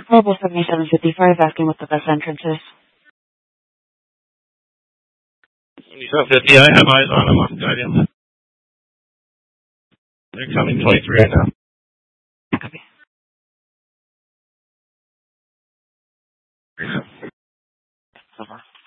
Mobile 7755 asking what the best entrance is. 7750, I have eyes on them. I'm guiding them. They're coming 23 right now. Copy. Yeah. So far.